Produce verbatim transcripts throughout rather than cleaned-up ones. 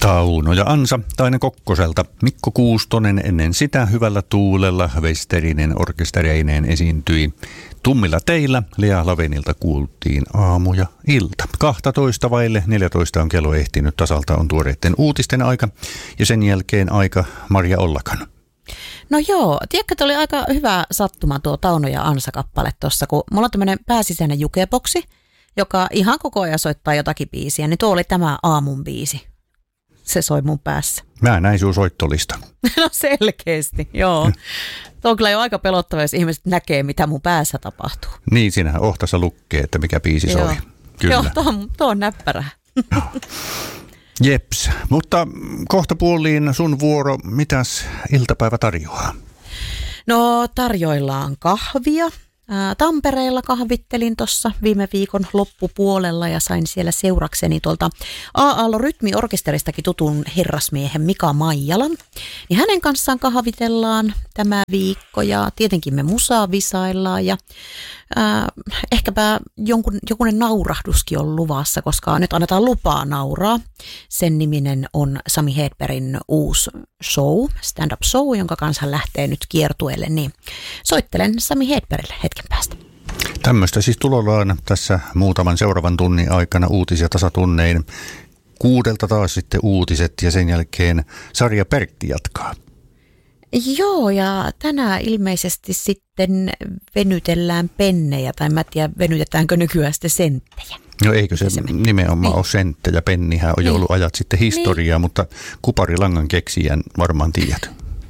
Tauno ja Ansa Taine Kokkoselta. Mikko Kuustonen ennen sitä hyvällä tuulella Westerinen orkestereineen esiintyi. Tummilla teillä Lea Lavenilta kuultiin aamu ja ilta. kaksitoista vaille neljätoista on kello ehtinyt, tasalta on tuoreiden uutisten aika ja sen jälkeen aika Marja Ollakan. No joo, tiedätkö, että oli aika hyvä sattuma tuo Tauno ja Ansa-kappale tuossa, kun mulla on tämmöinen pääsisäinen jukeboksi, joka ihan koko ajan soittaa jotakin biisiä, niin tuo oli tämä aamun biisi. Se soi mun päässä. Mä näin sun soittolista. No selkeästi, joo. Tuo on kyllä jo aika pelottava, jos ihmiset näkee, mitä mun päässä tapahtuu. Niin, siinähän ohtassa lukee, että mikä biisi soi. Joo, Kyllä. joo tuo, on, tuo on näppärä. Jeps, mutta kohta puoliin sun vuoro, mitäs iltapäivä tarjoaa? No tarjoillaan kahvia. Tampereella kahvittelin tuossa viime viikon loppupuolella ja sain siellä seurakseni tuolta A-Aallon rytmiorkesteristakin tutun herrasmiehen Mika Maijalan. Niin hänen kanssaan kahvitellaan tämä viikko ja tietenkin me musaa visaillaan ja äh, ehkäpä jonkun, jokunen naurahduskin on luvassa, koska nyt annetaan lupaa nauraa. Sen niminen on Sami Hedbergin uusi show, stand-up show, jonka kanssa lähtee nyt kiertueelle, niin soittelen Sami Hedbergille hetken päästä. Tämmöistä siis tulollaan tässä muutaman seuraavan tunnin aikana uutisia tasatunnein. Kuudelta taas sitten uutiset ja sen jälkeen Sarja Pertti jatkaa. Joo, ja tänään ilmeisesti sitten venytellään pennejä, tai mä en tiedä, venytetäänkö nykyään sitten senttejä. No eikö se, se nimenomaan niin ole senttejä, pennihän on jo ollut ajat sitten historiaa, niin. Mutta kuparilangan keksijän varmaan tiedät.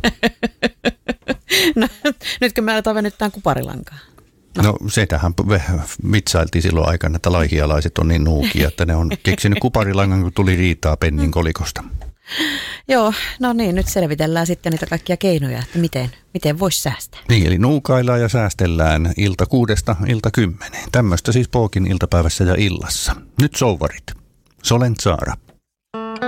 No nytkö me aletaan venyttää kuparilankaa? No, no setähän vitsailtiin silloin aikana, että laihialaiset on niin nuukia, että ne on keksinyt kuparilangan, kun tuli riitaa pennin kolikosta. Joo, no niin, nyt selvitellään sitten niitä kaikkia keinoja, että miten, miten voisi säästää. Niin, eli nuukaillaan ja säästellään ilta kuudesta ilta kymmeneen. Tämmöistä siis Pookin iltapäivässä ja illassa. Nyt souvarit. Solen Saara.